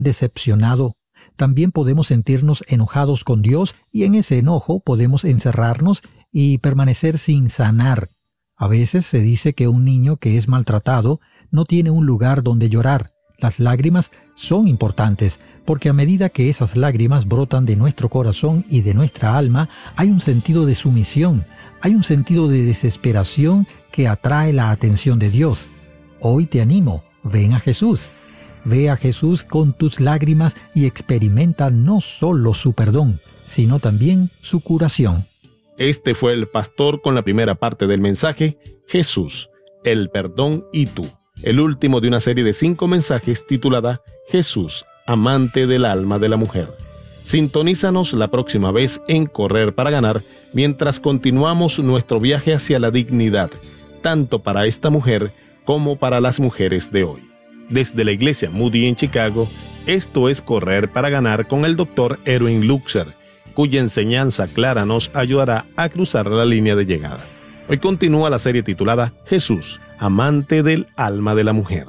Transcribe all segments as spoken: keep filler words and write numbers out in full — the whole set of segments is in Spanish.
decepcionado. También podemos sentirnos enojados con Dios y en ese enojo podemos encerrarnos y permanecer sin sanar. A veces se dice que un niño que es maltratado no tiene un lugar donde llorar. Las lágrimas son importantes porque a medida que esas lágrimas brotan de nuestro corazón y de nuestra alma, hay un sentido de sumisión, hay un sentido de desesperación que atrae la atención de Dios. Hoy te animo, ven a Jesús. Ve a Jesús con tus lágrimas y experimenta no solo su perdón, sino también su curación. Este fue el pastor con la primera parte del mensaje, Jesús, el perdón y tú. El último de una serie de cinco mensajes titulada Jesús, amante del alma de la mujer. Sintonízanos la próxima vez en Correr para Ganar, mientras continuamos nuestro viaje hacia la dignidad, tanto para esta mujer como para las mujeres de hoy. Desde la iglesia Moody en Chicago, esto es Correr para Ganar con el doctor Erwin Luxer, cuya enseñanza clara nos ayudará a cruzar la línea de llegada. Hoy continúa la serie titulada Jesús, amante del alma de la mujer.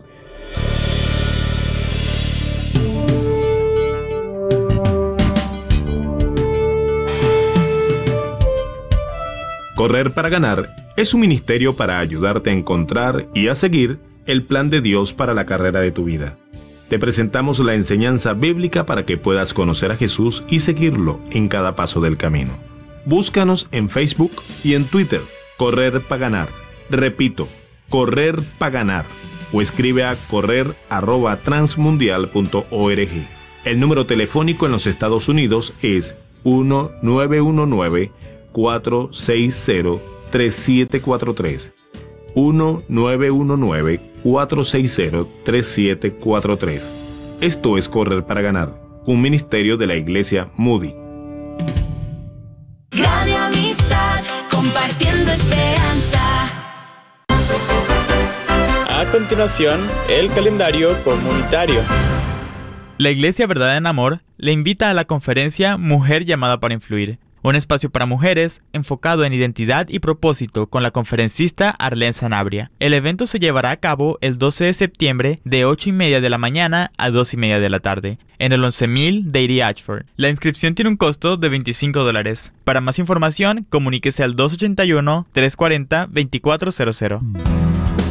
Correr para Ganar es un ministerio para ayudarte a encontrar y a seguir el plan de Dios para la carrera de tu vida. Te presentamos la enseñanza bíblica para que puedas conocer a Jesús y seguirlo en cada paso del camino. Búscanos en Facebook y en Twitter, Correr para Ganar. Repito, Correr para Ganar. O escribe a correr arroba transmundial punto org. El número telefónico en los Estados Unidos es uno nueve uno nueve, cuatro seis cero, tres siete cuatro tres. uno nueve uno nueve, cuatro seis cero, tres siete cuatro tres. Esto es Correr para Ganar, un ministerio de la iglesia Moody. Radio Amistad, compartiendo esperanza. A continuación, el calendario comunitario. La Iglesia Verdad en Amor le invita a la conferencia Mujer llamada para influir, un espacio para mujeres enfocado en identidad y propósito con la conferencista Arlene Sanabria. El evento se llevará a cabo el doce de septiembre de ocho y media de la mañana a dos y media de la tarde en el once mil Dairy Ashford. La inscripción tiene un costo de veinticinco dólares. Para más información, comuníquese al dos ocho uno, tres cuatro cero, veinticuatro cero cero.